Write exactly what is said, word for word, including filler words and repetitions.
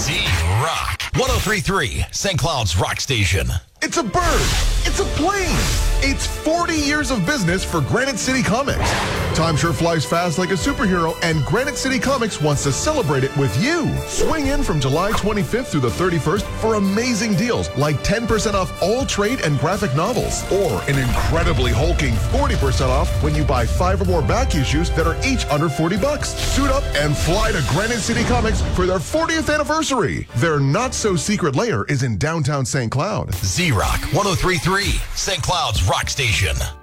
Z-Rock. one oh three point three, Saint Cloud's Rock Station. It's a bird. It's a plane. It's forty years of business for Granite City Comics. Time sure flies fast like a superhero, and Granite City Comics wants to celebrate it with you. Swing in from July twenty-fifth through the thirty-first for amazing deals like ten percent off all trade and graphic novels, or an incredibly hulking forty percent off when you buy five or more back issues that are each under forty bucks. Suit up and fly to Granite City Comics for their fortieth anniversary. Their not-so-secret lair is in downtown Saint Cloud. Z-Rock, one oh three point three, Saint Cloud's Rock Station.